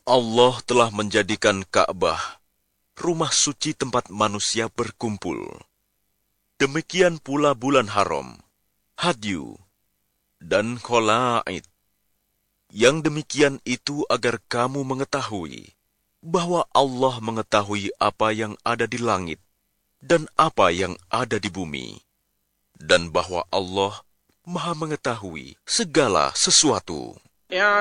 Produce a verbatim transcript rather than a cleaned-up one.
Allah telah menjadikan Ka'bah rumah suci tempat manusia berkumpul. Demikian pula bulan haram, hadyu, dan kholaid. Yang demikian itu agar kamu mengetahui bahwa Allah mengetahui apa yang ada di langit dan apa yang ada di bumi, dan bahwa Allah Maha mengetahui segala sesuatu.